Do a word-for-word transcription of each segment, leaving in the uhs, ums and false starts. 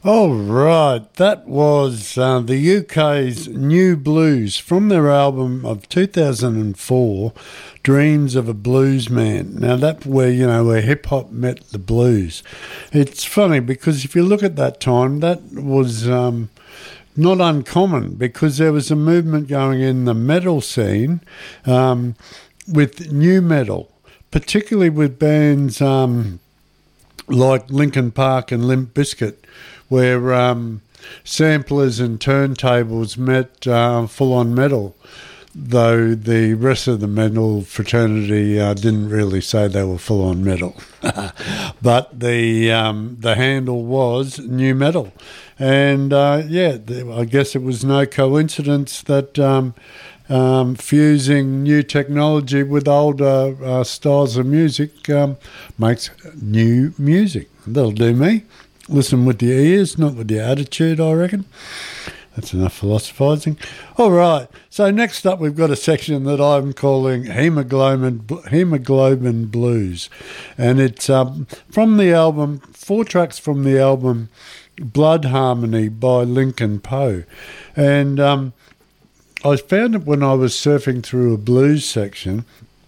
All right, that was uh, the U K's New Blues from their album of two thousand four, Dreams of a Blues Man. Now, that where, you know, where hip-hop met the blues. It's funny because if you look at that time, that was um, not uncommon because there was a movement going in the metal scene um, with new metal, particularly with bands um, like Linkin Park and Limp Bizkit, where um, samplers and turntables met uh, full-on metal, though the rest of the metal fraternity uh, didn't really say they were full-on metal. But the um, the handle was new metal. And, uh, yeah, I guess it was no coincidence that um, um, fusing new technology with older uh, styles of music um, makes new music. That'll do me. Listen with your ears, not with your attitude, I reckon. That's enough philosophising. All right, so next up we've got a section that I'm calling Hemoglobin, Hemoglobin Blues. And it's um, from the album, four tracks from the album Blood Harmony by Linkin Poe. And um, I found it when I was surfing through a blues section.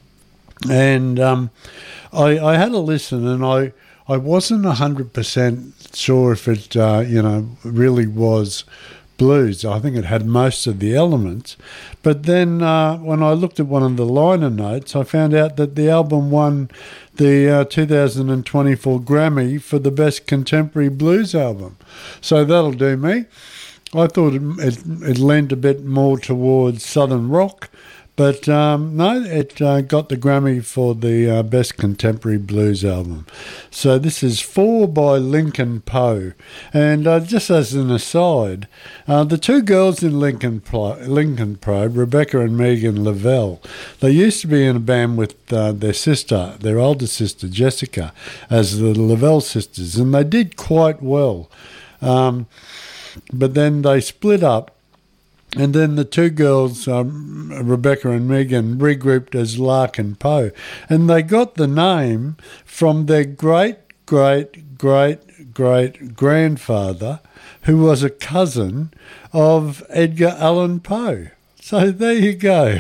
And um, I, I had a listen and I... I wasn't one hundred percent sure if it, uh, you know, really was blues. I think it had most of the elements. But then uh, when I looked at one of the liner notes, I found out that the album won the uh, two thousand twenty-four Grammy for the Best Contemporary Blues Album. So that'll do me. I thought it, it, it lent a bit more towards Southern rock. But um, no, it uh, got the Grammy for the uh, Best Contemporary Blues Album. So this is Four by Linkin Poe. And uh, just as an aside, uh, the two girls in Linkin, Pro, Linkin Poe, Rebecca and Megan Lavelle, they used to be in a band with uh, their sister, their older sister, Jessica, as the Lavelle sisters. And they did quite well. Um, but then they split up. And then the two girls, um, Rebecca and Megan, regrouped as Larkin Poe. And they got the name from their great, great, great, great grandfather, who was a cousin of Edgar Allan Poe. So there you go.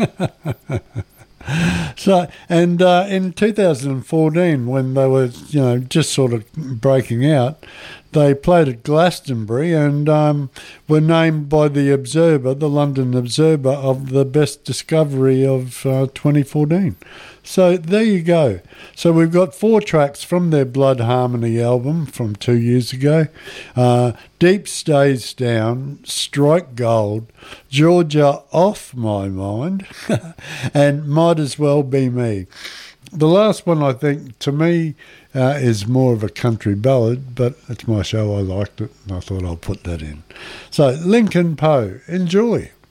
So, and uh, in two thousand fourteen, when they were, you know, just sort of breaking out, they played at Glastonbury and um, were named by the Observer, the London Observer, of the best discovery of uh, twenty fourteen. So there you go. So we've got four tracks from their Blood Harmony album from two years ago. Uh, Deep Stays Down, Strike Gold, Georgia Off My Mind, and Might As Well Be Me. The last one, I think, to me, uh, is more of a country ballad, but it's my show, I liked it, and I thought I'll put that in. So, Linkin Poe, enjoy.